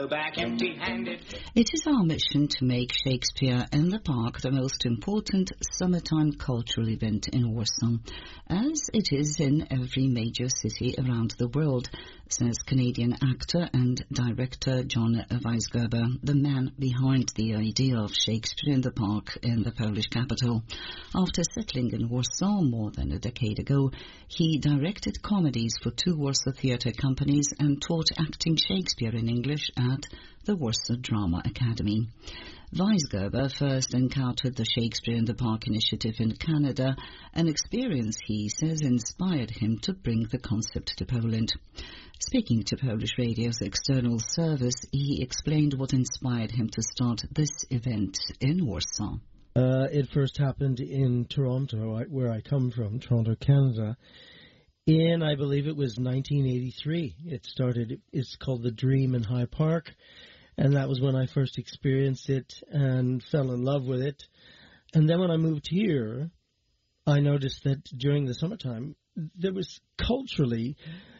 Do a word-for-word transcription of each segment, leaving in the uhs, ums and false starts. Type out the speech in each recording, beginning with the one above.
go back empty-handed. It is our mission to make Shakespeare in the Park the most important summertime cultural event in Warsaw, as it is in every major city around the world, says Canadian actor and director John Weisgerber, the man behind the idea of Shakespeare in the Park in the Polish capital. After settling in Warsaw more than a decade ago, he directed comedies for two Warsaw theatre companies and taught acting Shakespeare in English at the Warsaw Drama Academy. Weisgerber first encountered the Shakespeare in the Park initiative in Canada, an experience he says inspired him to bring the concept to Poland. Speaking to Polish Radio's external service, he explained what inspired him to start this event in Warsaw. Uh, it first happened in Toronto, where I come from, Toronto, Canada, in, I believe it was nineteen eighty-three. It started, it's called The Dream in High Park, and that was when I first experienced it and fell in love with it. And then when I moved here, I noticed that during the summertime, there was culturally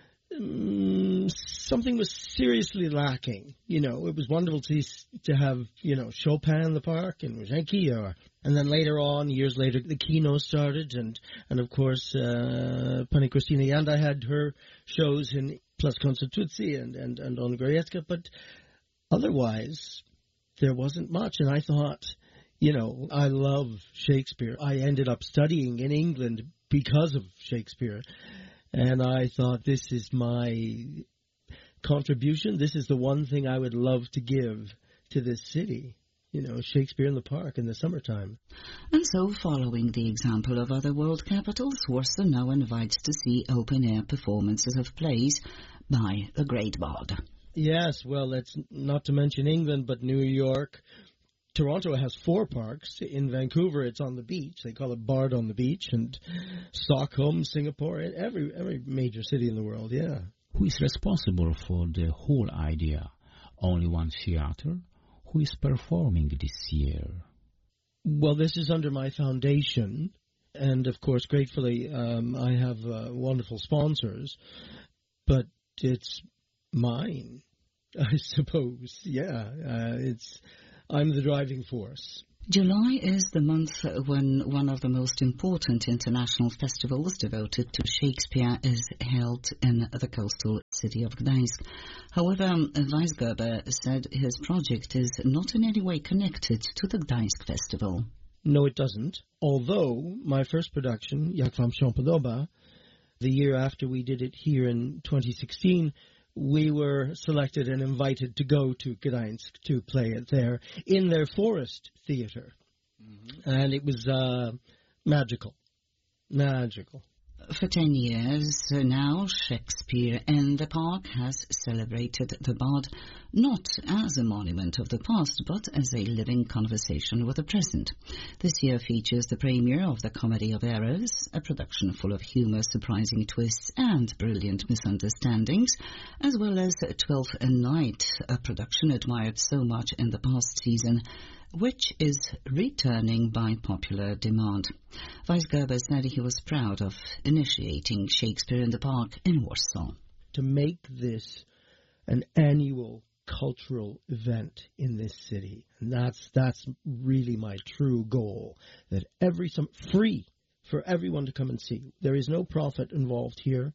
um, something was seriously lacking. You know, it was wonderful to to have, you know, Chopin in the park and Ruzhenki, or and then later on, years later, the Kino started, and and of course, uh, Pani Krystyna Janda had her shows in Plac Konstytucji and and and on Grodziecka, but otherwise, there wasn't much. And I thought, you know, I love Shakespeare. I ended up studying in England because of Shakespeare. And I thought, this is my contribution. This is the one thing I would love to give to this city. You know, Shakespeare in the Park in the summertime. And so, following the example of other world capitals, Warsaw now invites to see open-air performances of plays by the great bard. Yes, well, that's not to mention England, but New York. Toronto has four parks. In Vancouver, it's on the beach. They call it Bard on the Beach. And Stockholm, Singapore, every every major city in the world, yeah. Who is responsible for the whole idea? Only one theater? Who is performing this year? Well, this is under my foundation. And, of course, gratefully, um, I have uh, wonderful sponsors. But it's mine, I suppose. Yeah, uh, it's I'm the driving force. July is the month when one of the most important international festivals devoted to Shakespeare is held in the coastal city of Gdańsk. However, Weisgerber said his project is not in any way connected to the Gdańsk festival. No, it doesn't. Although my first production, Jak Wam się podoba, the year after we did it here in twenty sixteen, we were selected and invited to go to Gdańsk to play it there in their Forest Theatre. Mm-hmm. And it was uh, magical. Magical. For ten years now, Shakespeare in the Park has celebrated the bard not as a monument of the past, but as a living conversation with the present. This year features the premiere of The Comedy of Errors, a production full of humour, surprising twists and brilliant misunderstandings, as well as Twelfth Night, a production admired so much in the past season, which is returning by popular demand. Weisgerber said he was proud of initiating Shakespeare in the Park in Warsaw. To make this an annual cultural event in this city, and that's that's really my true goal, that every some free for everyone to come and see. There is no profit involved here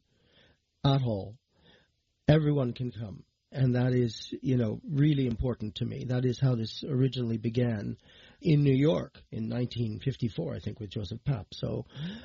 at all. Everyone can come. And that is, you know, really important to me. That is how this originally began in New York in nineteen fifty-four, I think, with Joseph Papp. So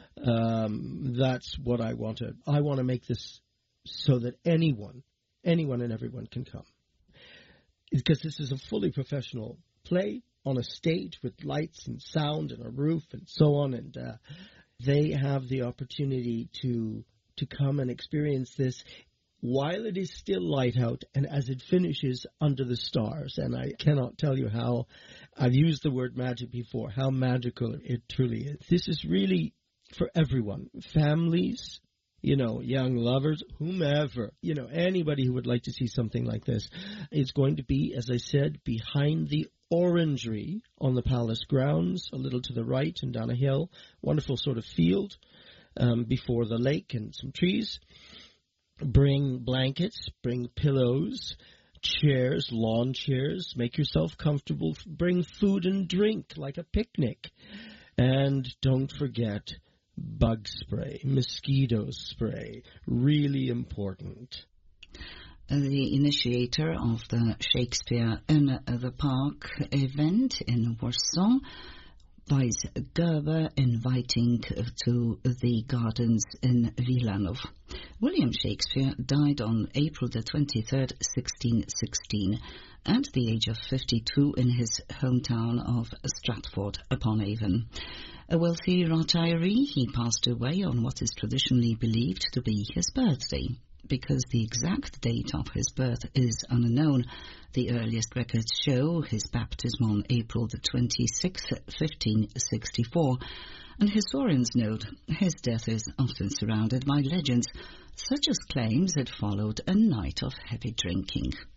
um, that's what I want to, I want to make this so that anyone, anyone and everyone can come. Because this is a fully professional play on a stage with lights and sound and a roof and so on. And uh, they have the opportunity to to come and experience this while it is still light out and as it finishes under the stars. And I cannot tell you how, I've used the word magic before, how magical it truly is. This is really for everyone, families, you know, young lovers, whomever, you know, anybody who would like to see something like this. It's going to be, as I said, behind the orangery on the palace grounds, a little to the right and down a hill, wonderful sort of field um, before the lake and some trees. Bring blankets, bring pillows, chairs, lawn chairs. Make yourself comfortable. Bring food and drink like a picnic. And don't forget bug spray, mosquito spray. Really important. The initiator of the Shakespeare in the Park event in Warsaw, Weiss Gerber, inviting to the gardens in Wilanów. William Shakespeare died on April the twenty-third, sixteen sixteen, at the age of fifty-two in his hometown of Stratford-upon-Avon. A wealthy retiree, he passed away on what is traditionally believed to be his birthday. Because the exact date of his birth is unknown, the earliest records show his baptism on April the twenty-sixth, fifteen sixty-four, and historians note his death is often surrounded by legends, such as claims it followed a night of heavy drinking.